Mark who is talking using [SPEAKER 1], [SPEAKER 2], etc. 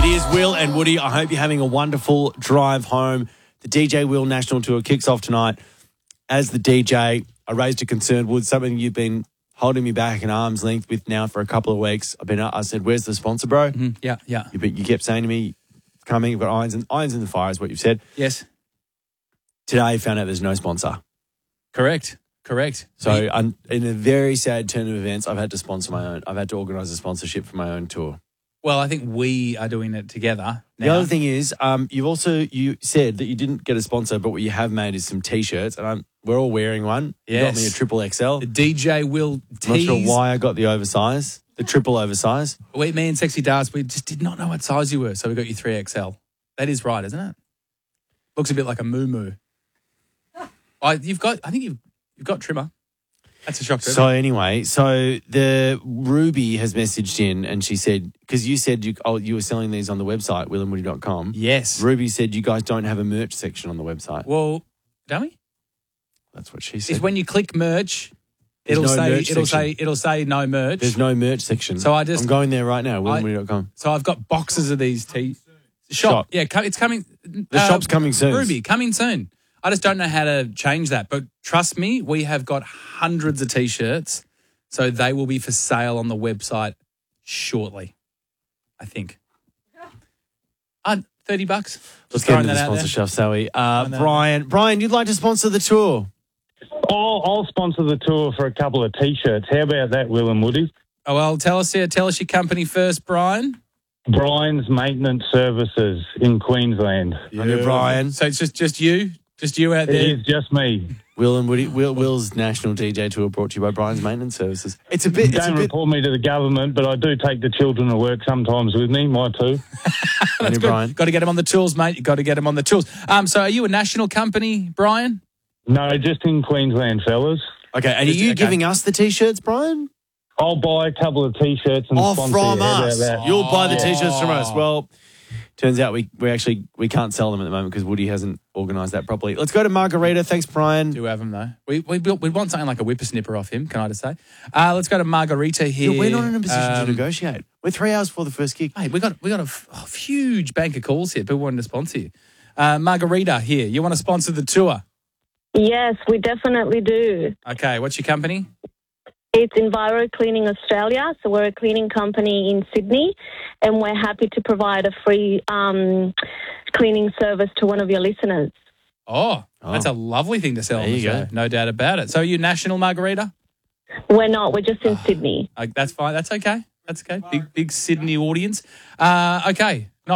[SPEAKER 1] It is Will and Woody. I hope you're having a wonderful drive home. The DJ Will National Tour kicks off tonight. As the DJ, I raised a concern, Wood, something you've been holding me back an arm's length with now for a couple of weeks. I said, where's the sponsor, bro?
[SPEAKER 2] Mm-hmm. Yeah.
[SPEAKER 1] You kept saying to me, it's coming, you've got irons in the fire is what you've said.
[SPEAKER 2] Yes.
[SPEAKER 1] Today, I found out there's no sponsor.
[SPEAKER 2] Correct.
[SPEAKER 1] So in a very sad turn of events, I've had to sponsor my own. I've had to organise a sponsorship for my own tour.
[SPEAKER 2] Well, I think we are doing it together now.
[SPEAKER 1] The other thing is, you said that you didn't get a sponsor, but what you have made is some T-shirts, and we're all wearing one.
[SPEAKER 2] Yes.
[SPEAKER 1] You got me a triple XL.
[SPEAKER 2] The DJ Will tease.
[SPEAKER 1] I'm not sure why I got the oversize, the triple oversize.
[SPEAKER 2] Me and Sexy Darts, we just did not know what size you were, so we got you 3XL. That is right, isn't it? Looks a bit like a moo-moo. I think you've got trimmer. That's a shock to
[SPEAKER 1] So anyway, the Ruby has messaged in and she said, because you said you were selling these on the website, willandwoody.com.
[SPEAKER 2] Yes.
[SPEAKER 1] Ruby said you guys don't have a merch section on the website.
[SPEAKER 2] Well, don't we?
[SPEAKER 1] That's what she said.
[SPEAKER 2] Is when you click merch,
[SPEAKER 1] There's
[SPEAKER 2] it'll
[SPEAKER 1] no
[SPEAKER 2] say no merch.
[SPEAKER 1] There's no merch section.
[SPEAKER 2] So
[SPEAKER 1] I'm going there right now, willandwoody.com.
[SPEAKER 2] So I've got boxes of these
[SPEAKER 1] Shop.
[SPEAKER 2] Yeah, it's coming.
[SPEAKER 1] The shop's coming soon.
[SPEAKER 2] Ruby, coming soon. I just don't know how to change that. But trust me, we have got hundreds of T-shirts, so they will be for sale on the website shortly, I think. $30.
[SPEAKER 1] Let's get into the sponsorship, shall we? Brian, you'd like to sponsor the tour?
[SPEAKER 3] I'll sponsor the tour for a couple of T-shirts. How about that, Will and Woody?
[SPEAKER 2] Oh, well, tell us your company first, Brian.
[SPEAKER 3] Brian's Maintenance Services in Queensland.
[SPEAKER 1] Yeah. Brian.
[SPEAKER 2] So it's just you? Just you out there?
[SPEAKER 3] It is just me.
[SPEAKER 1] Will and Woody. Will's National DJ Tour brought to you by Brian's Maintenance Services.
[SPEAKER 3] Don't report me to the government, but I do take the children to work sometimes with me, my two.
[SPEAKER 2] That's good.
[SPEAKER 1] Brian.
[SPEAKER 2] Got to get them on the tools, mate. You got to get them on the tools. So are you a national company, Brian?
[SPEAKER 3] No, just in Queensland, fellas.
[SPEAKER 1] Okay, and are you giving us the T-shirts, Brian?
[SPEAKER 3] I'll buy a couple of T-shirts and sponsor
[SPEAKER 1] from
[SPEAKER 3] you. How
[SPEAKER 1] us.
[SPEAKER 3] about that?
[SPEAKER 1] You'll buy the T-shirts from us. Well, turns out we can't sell them at the moment because Woody hasn't organised that properly. Let's go to Margarita. Thanks, Brian.
[SPEAKER 2] Do have him though. We want something like a whippersnipper off him. Can I just say? Let's go to Margarita here.
[SPEAKER 1] Yeah, we're not in a position to negotiate. We're 3 hours before the first gig.
[SPEAKER 2] Hey, we got a huge bank of calls here. People wanting to sponsor you. Margarita here. You want to sponsor the tour?
[SPEAKER 4] Yes, we definitely do.
[SPEAKER 2] Okay, what's your company?
[SPEAKER 4] It's Enviro Cleaning Australia. So we're a cleaning company in Sydney, and we're happy to provide a free cleaning service to one of your listeners.
[SPEAKER 2] Oh, that's a lovely thing to sell on the show. No doubt about it. So are you national, Margarita?
[SPEAKER 4] We're not. We're just in Sydney.
[SPEAKER 2] That's fine. That's okay. Big Sydney audience. Okay.